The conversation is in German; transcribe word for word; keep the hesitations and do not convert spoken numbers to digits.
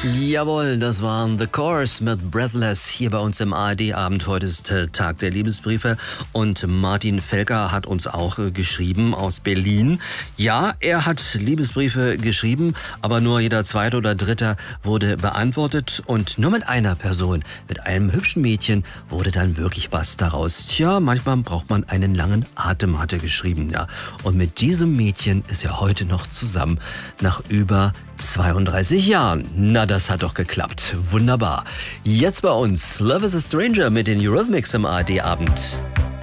Jawohl, das waren The Course mit Breathless hier bei uns im A R D-Abend. Heute ist äh, Tag der Liebesbriefe und Martin Felker hat uns auch äh, geschrieben aus Berlin. Ja, er hat Liebesbriefe geschrieben, aber nur jeder zweite oder dritte wurde beantwortet und nur mit einer Person, mit einem hübschen Mädchen, wurde dann wirklich was daraus. Tja, manchmal braucht man einen langen Atem, hat er geschrieben, ja. Und mit diesem Mädchen ist er heute noch zusammen, nach über zweiunddreißig Jahren. Na, das hat doch geklappt. Wunderbar. Jetzt bei uns Love is a Stranger mit den Eurythmics im A R D-Abend.